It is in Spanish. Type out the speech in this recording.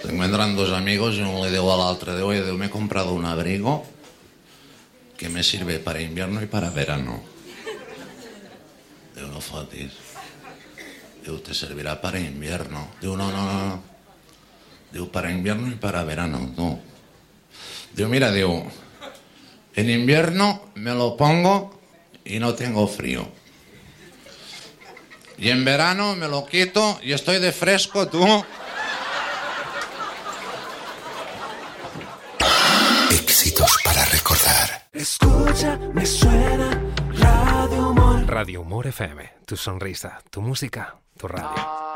encuentran dos amigos y uno le digo al otro, oye, me he comprado un abrigo que me sirve para invierno y para verano. Digo, no fotis. Digo, te servirá para invierno. Digo, no. Digo, para invierno y para verano, no. Digo, mira, digo, en invierno me lo pongo y no tengo frío. Y en verano me lo quito y estoy de fresco, tú. Éxitos para recordar. Escucha, me suena Radio Humor. Radio Humor FM, tu sonrisa, tu música, tu radio.